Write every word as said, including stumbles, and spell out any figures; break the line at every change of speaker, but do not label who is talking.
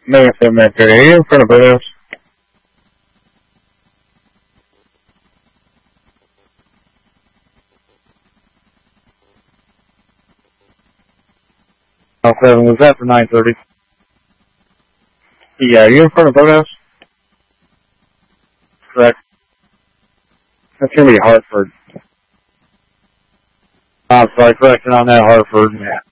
Minutes in Metro, are you in front of us? Oh, seven, was that for nine thirty? Yeah, are you in front of us? Correct. That's going to be Hartford. I'm sorry, correction on that, Hartford.